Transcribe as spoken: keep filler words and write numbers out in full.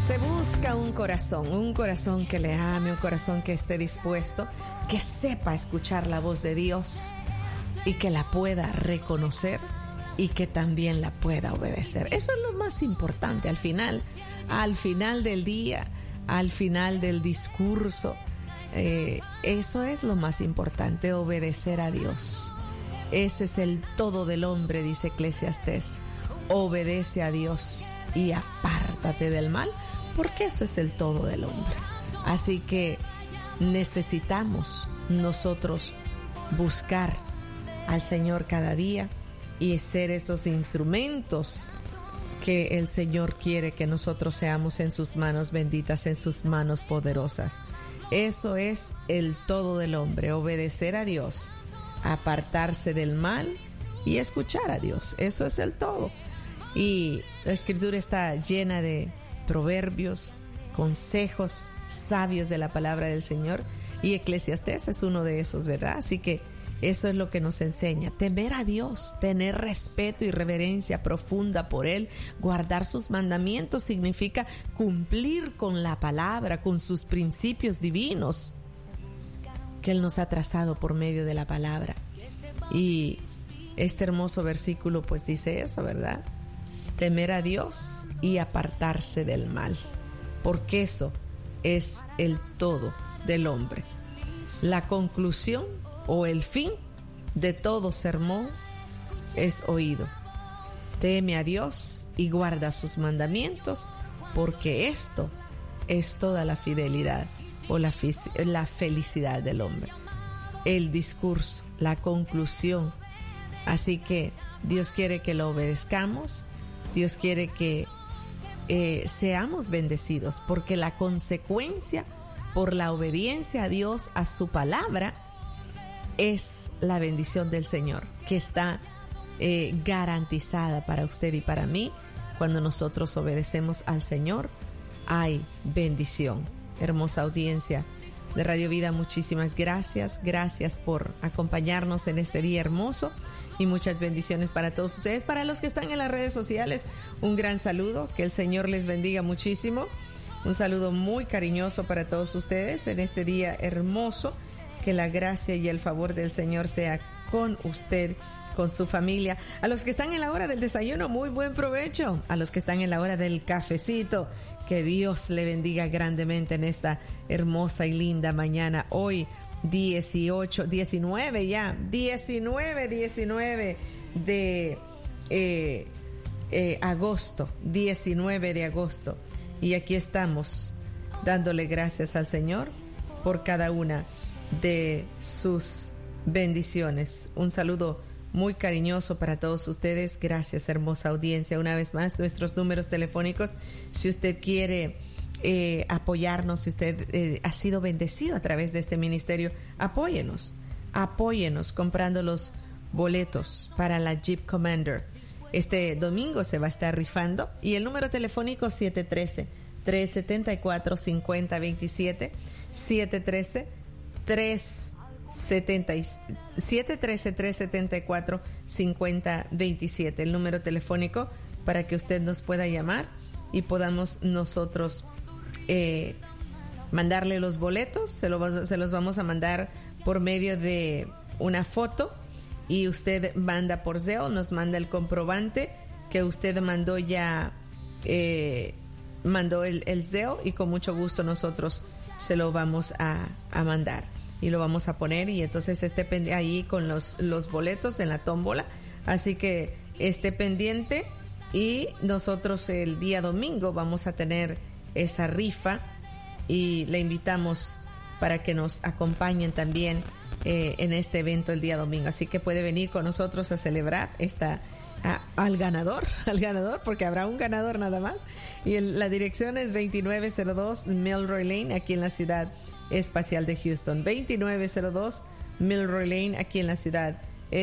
Se busca un corazón, un corazón que le ame, un corazón que esté dispuesto, que sepa escuchar la voz de Dios y que la pueda reconocer y que también la pueda obedecer. Eso es lo más importante al final, al final del día, al final del discurso. Eh, eso es lo más importante, obedecer a Dios. Ese es el todo del hombre, dice Eclesiastés. Obedece a Dios y apártate del mal, porque eso es el todo del hombre. Así que necesitamos nosotros buscar al Señor cada día y ser esos instrumentos que el Señor quiere que nosotros seamos en sus manos benditas, en sus manos poderosas. Eso es el todo del hombre, obedecer a Dios, apartarse del mal y escuchar a Dios. Eso es el todo. Y la Escritura está llena de proverbios, consejos sabios de la palabra del Señor, y Eclesiastés es uno de esos, ¿verdad? Así que eso es lo que nos enseña: temer a Dios, tener respeto y reverencia profunda por Él. Guardar sus mandamientos significa cumplir con la palabra, con sus principios divinos que Él nos ha trazado por medio de la palabra. Y este hermoso versículo pues dice eso, ¿verdad? Temer a Dios y apartarse del mal, porque eso es el todo del hombre. La conclusión o el fin de todo sermón es oído. Teme a Dios y guarda sus mandamientos, porque esto es toda la fidelidad o la, la felicidad del hombre. El discurso, la conclusión. Así que Dios quiere que lo obedezcamos. Dios quiere que eh, seamos bendecidos, porque la consecuencia por la obediencia a Dios, a su palabra, es la bendición del Señor, que está eh, garantizada para usted y para mí. Cuando nosotros obedecemos al Señor, hay bendición. Hermosa audiencia de Radio Vida, muchísimas gracias. Gracias por acompañarnos en este día hermoso y muchas bendiciones para todos ustedes. Para los que están en las redes sociales, un gran saludo. Que el Señor les bendiga muchísimo. Un saludo muy cariñoso para todos ustedes en este día hermoso. Que la gracia y el favor del Señor sea con usted, con su familia. A los que están en la hora del desayuno, muy buen provecho. A los que están en la hora del cafecito, que Dios le bendiga grandemente en esta hermosa y linda mañana. Hoy, dieciocho, diecinueve ya, diecinueve, diecinueve de eh, eh, agosto, diecinueve de agosto. Y aquí estamos dándole gracias al Señor por cada una de sus bendiciones. Un saludo muy cariñoso para todos ustedes. Gracias, hermosa audiencia. Una vez más, nuestros números telefónicos, si usted quiere eh, apoyarnos, si usted eh, ha sido bendecido a través de este ministerio, apóyenos, apóyenos comprando los boletos para la Jeep Commander. Este domingo se va a estar rifando, y el número telefónico siete uno tres, tres siete cuatro, cinco cero dos siete, siete uno tres, tres siete uno tres, tres siete cuatro, cinco cero dos siete, el número telefónico para que usted nos pueda llamar y podamos nosotros eh, mandarle los boletos. Se, lo, se los vamos a mandar por medio de una foto, y usted manda por Zelle, nos manda el comprobante que usted mandó ya, eh, mandó el, el Zelle, y con mucho gusto nosotros se lo vamos a, a mandar y lo vamos a poner, y entonces esté pendiente ahí con los, los boletos en la tómbola. Así que esté pendiente, y nosotros el día domingo vamos a tener esa rifa, y le invitamos para que nos acompañen también eh, en este evento el día domingo. Así que puede venir con nosotros a celebrar esta a, al ganador, al ganador, porque habrá un ganador nada más. Y el, la dirección es veintinueve cero dos Milroy Lane, aquí en la ciudad espacial de Houston. veintinueve cero dos Milroy Lane, aquí en la ciudad